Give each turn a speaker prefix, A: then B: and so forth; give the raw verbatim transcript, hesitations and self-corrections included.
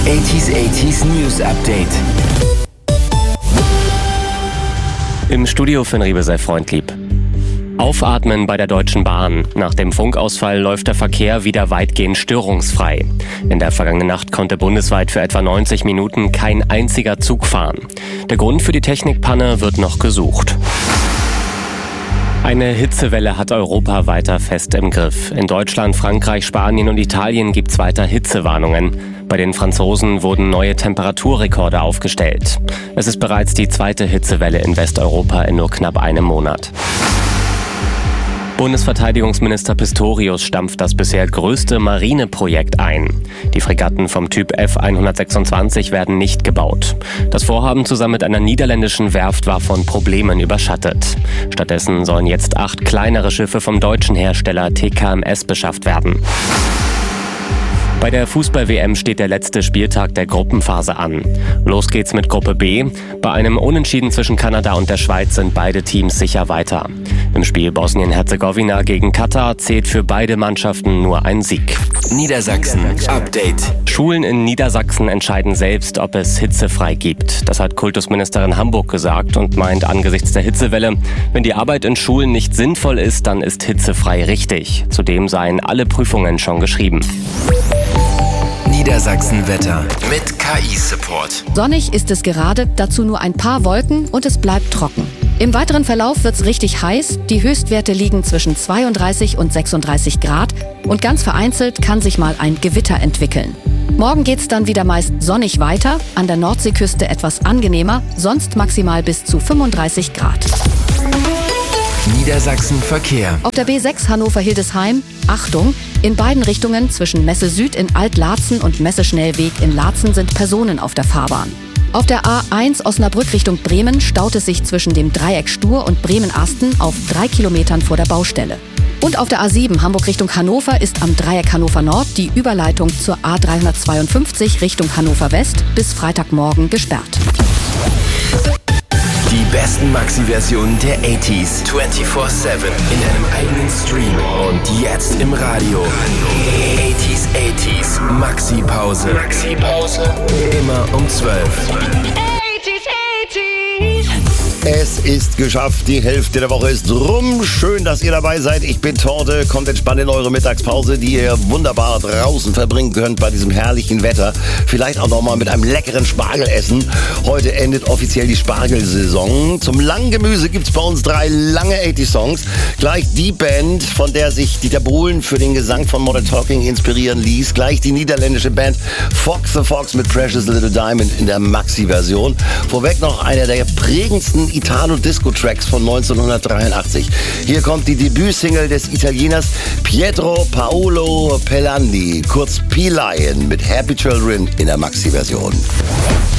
A: achtziger achtziger News Update.
B: Im Studio Finn Riebe sei freundlieb. Aufatmen bei der Deutschen Bahn. Nach dem Funkausfall läuft der Verkehr wieder weitgehend störungsfrei. In der vergangenen Nacht konnte bundesweit für etwa neunzig Minuten kein einziger Zug fahren. Der Grund für die Technikpanne wird noch gesucht. Eine Hitzewelle hat Europa weiter fest im Griff. In Deutschland, Frankreich, Spanien und Italien gibt es weiter Hitzewarnungen. Bei den Franzosen wurden neue Temperaturrekorde aufgestellt. Es ist bereits die zweite Hitzewelle in Westeuropa in nur knapp einem Monat. Bundesverteidigungsminister Pistorius stampft das bisher größte Marineprojekt ein. Die Fregatten vom Typ F hundertsechsundzwanzig werden nicht gebaut. Das Vorhaben zusammen mit einer niederländischen Werft war von Problemen überschattet. Stattdessen sollen jetzt acht kleinere Schiffe vom deutschen Hersteller T K M S beschafft werden. Bei der Fußball-W M steht der letzte Spieltag der Gruppenphase an. Los geht's mit Gruppe B. Bei einem Unentschieden zwischen Kanada und der Schweiz sind beide Teams sicher weiter. Im Spiel Bosnien-Herzegowina gegen Katar zählt für beide Mannschaften nur ein Sieg.
A: Niedersachsen Update.
B: Schulen in Niedersachsen entscheiden selbst, ob es hitzefrei gibt. Das hat Kultusministerin Hamburg gesagt und meint angesichts der Hitzewelle, wenn die Arbeit in Schulen nicht sinnvoll ist, dann ist hitzefrei richtig. Zudem seien alle Prüfungen schon geschrieben.
A: Niedersachsen Wetter mit K I-Support.
C: Sonnig ist es gerade, dazu nur ein paar Wolken und es bleibt trocken. Im weiteren Verlauf wird's richtig heiß. Die Höchstwerte liegen zwischen zweiunddreißig und sechsunddreißig Grad und ganz vereinzelt kann sich mal ein Gewitter entwickeln. Morgen geht's dann wieder meist sonnig weiter, an der Nordseeküste etwas angenehmer, sonst maximal bis zu fünfunddreißig Grad.
A: Niedersachsen Verkehr.
C: Auf der B sechs Hannover-Hildesheim, Achtung, in beiden Richtungen zwischen Messe Süd in Alt-Laatzen und Messe Schnellweg in Laatzen sind Personen auf der Fahrbahn. Auf der A eins Osnabrück Richtung Bremen staut es sich zwischen dem Dreieck Stur und Bremen-Asten auf drei Kilometern vor der Baustelle. Und auf der A sieben Hamburg Richtung Hannover ist am Dreieck Hannover Nord die Überleitung zur A dreihundertzweiundfünfzig Richtung Hannover West bis Freitagmorgen gesperrt.
A: Die besten Maxi-Versionen der achtziger vierundzwanzig sieben in einem eigenen Stream und jetzt im Radio. achtziger achtziger Maxi-Pause. Maxi-Pause. Immer um zwölf.
D: Es ist geschafft, die Hälfte der Woche ist rum. Schön, dass ihr dabei seid. Ich bin Torte. Kommt entspannt in eure Mittagspause, die ihr wunderbar draußen verbringen könnt bei diesem herrlichen Wetter. Vielleicht auch nochmal mit einem leckeren Spargel essen. Heute endet offiziell die Spargelsaison. Zum langen Gemüse gibt es bei uns drei lange achtziger-Songs. Gleich die Band, von der sich Dieter Bohlen für den Gesang von Modern Talking inspirieren ließ. Gleich die niederländische Band Fox the Fox mit Precious Little Diamond in der Maxi-Version. Vorweg noch einer der prägendsten Italo-Disco-Tracks von neunzehnhundertdreiundachtzig. Hier kommt die Debütsingle des Italieners Pietro Paolo Pelandi, kurz P-Lion mit Happy Children in der Maxi-Version.